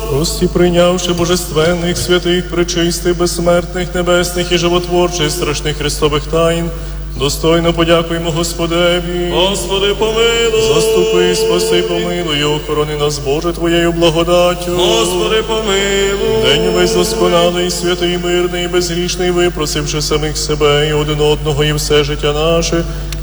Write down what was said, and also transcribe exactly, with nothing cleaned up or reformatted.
Прості, прийнявши божественних, святих, пречистих, безсмертних, небесних і животворчих, страшних Христових тайн, достойно подякуємо Господеві. Господи, помилуй. Заступи, спаси, помилуй, і охорони нас, Боже, Твоєю благодаттю. Господи, помилуй. День весь досконалий, святий, мирний, безгрішний, випросивши самих себе і один одного, і все життя наше,